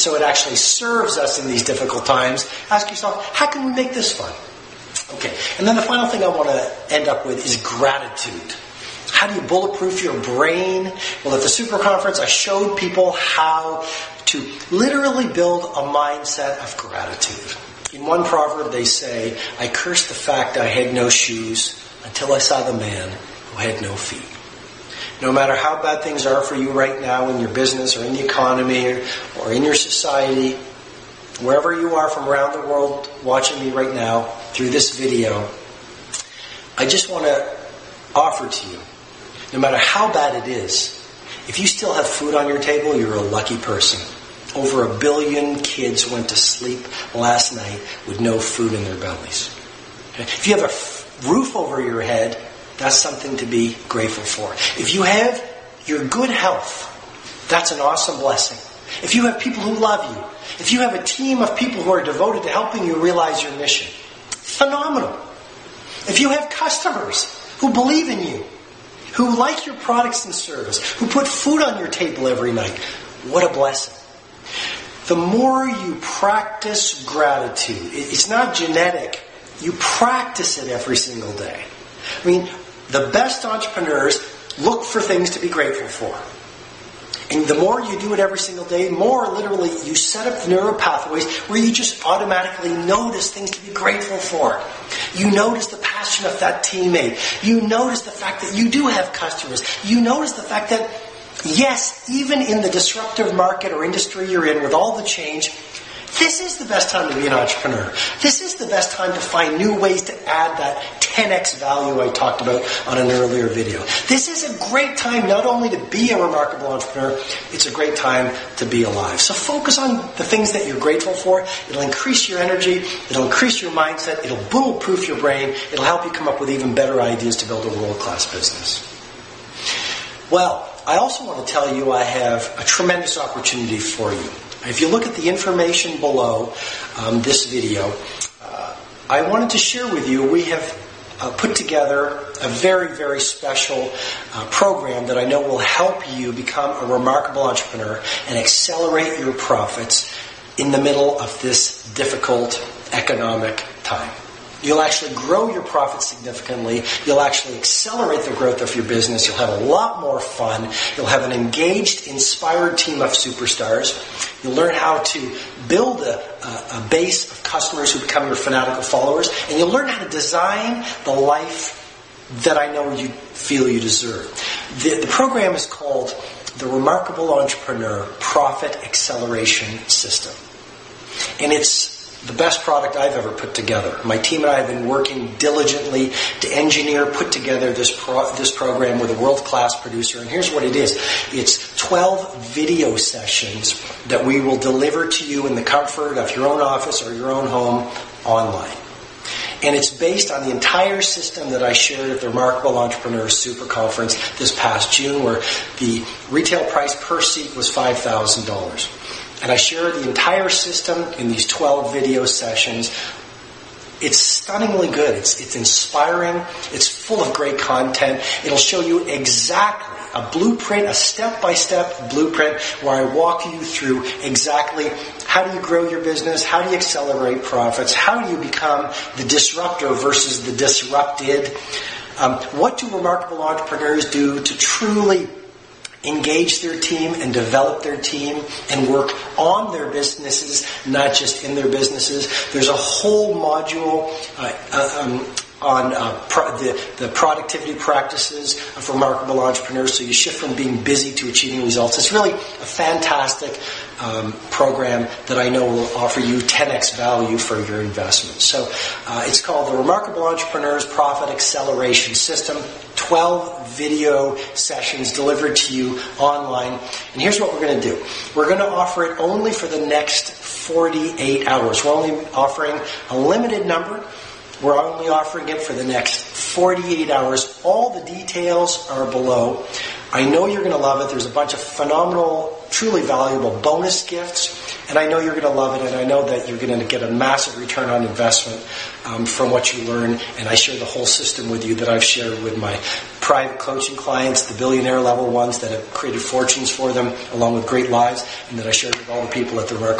so it actually serves us in these difficult times. Ask yourself, how can we make this fun? Okay, and then the final thing I want to end up with is gratitude. How do you bulletproof your brain? Well, at the Super Conference, I showed people how to literally build a mindset of gratitude. In one proverb, they say, I cursed the fact I had no shoes until I saw the man who had no feet. No matter how bad things are for you right now in your business or in the economy or in your society, wherever you are from around the world watching me right now through this video, I just want to offer to you, no matter how bad it is, if you still have food on your table, you're a lucky person. Over 1 billion kids went to sleep last night with no food in their bellies. Okay? If you have a roof over your head, that's something to be grateful for. If you have your good health, that's an awesome blessing. If you have people who love you, if you have a team of people who are devoted to helping you realize your mission, phenomenal. If you have customers who believe in you, who like your products and service, who put food on your table every night, what a blessing. The more you practice gratitude, it's not genetic, you practice it every single day. I mean, the best entrepreneurs look for things to be grateful for. And the more you do it every single day, more literally you set up neural pathways where you just automatically notice things to be grateful for. You notice the passion of that teammate. You notice the fact that you do have customers. You notice the fact that, yes, even in the disruptive market or industry you're in with all the change, this is the best time to be an entrepreneur. This is the best time to find new ways to add that 10x value I talked about on an earlier video. This is a great time not only to be a remarkable entrepreneur, it's a great time to be alive. So focus on the things that you're grateful for. It'll increase your energy. It'll increase your mindset. It'll bulletproof your brain. It'll help you come up with even better ideas to build a world-class business. Well, I also want to tell you I have a tremendous opportunity for you. If you look at the information below this video, I wanted to share with you, we have put together a very, very special program that I know will help you become a remarkable entrepreneur and accelerate your profits in the middle of this difficult economic time. You'll actually grow your profits significantly. You'll actually accelerate the growth of your business. You'll have a lot more fun. You'll have an engaged, inspired team of superstars. You'll learn how to build a base of customers who become your fanatical followers. And you'll learn how to design the life that I know you feel you deserve. The program is called the Remarkable Entrepreneur Profit Acceleration System. And it's the best product I've ever put together. My team and I have been working diligently to engineer, put together this program with a world-class producer. And here's what it is. It's 12 video sessions that we will deliver to you in the comfort of your own office or your own home online. And it's based on the entire system that I shared at the Remarkable Entrepreneur Super Conference this past June, where the retail price per seat was $5,000. And I share the entire system in these 12 video sessions. It's stunningly good. It's inspiring. It's full of great content. It'll show you exactly a blueprint, a step-by-step blueprint where I walk you through exactly how do you grow your business, how do you accelerate profits, how do you become the disruptor versus the disrupted, what do remarkable entrepreneurs do to truly engage their team and develop their team and work on their businesses, not just in their businesses. There's a whole module on the productivity practices of remarkable entrepreneurs, so you shift from being busy to achieving results. It's really a fantastic program that I know will offer you 10x value for your investment. So it's called the Remarkable Entrepreneurs Profit Acceleration System. 12 video sessions delivered to you online. And here's what we're going to do. We're going to offer it only for the next 48 hours. We're only offering a limited number. We're only offering it for the next 48 hours. All the details are below. I know you're going to love it. There's a bunch of phenomenal, truly valuable bonus gifts. And I know you're going to love it. And I know that you're going to get a massive return on investment from what you learn. And I share the whole system with you that I've shared with my private coaching clients, the billionaire level ones that have created fortunes for them, along with great lives, and that I shared with all the people at the Remarkable